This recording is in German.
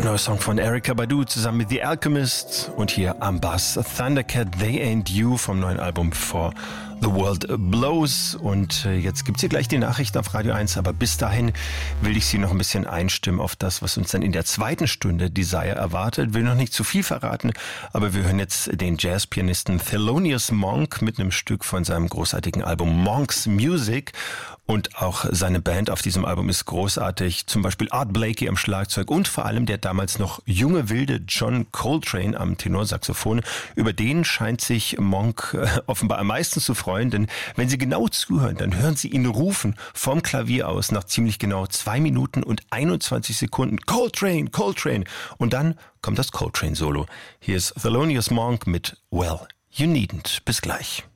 Neuer Song von Erykah Badu zusammen mit The Alchemist und hier am Bass Thundercat, They Ain't You vom neuen Album Before The World Blows. Und jetzt gibt's hier gleich die Nachrichten auf Radio 1, aber bis dahin will ich Sie noch ein bisschen einstimmen auf das, was uns dann in der zweiten Stunde Desire erwartet. Will noch nicht zu viel verraten, aber wir hören jetzt den Jazzpianisten Thelonious Monk mit einem Stück von seinem großartigen Album Monk's Music. Und auch seine Band auf diesem Album ist großartig. Zum Beispiel Art Blakey am Schlagzeug und vor allem der damals noch junge, wilde John Coltrane am Tenorsaxophon. Über den scheint sich Monk offenbar am meisten zu freuen, denn wenn Sie genau zuhören, dann hören Sie ihn rufen vom Klavier aus nach ziemlich genau 2 Minuten und 21 Sekunden. Coltrane, Coltrane. Und dann kommt das Coltrane-Solo. Hier ist Thelonious Monk mit Well, You Needn't. Bis gleich.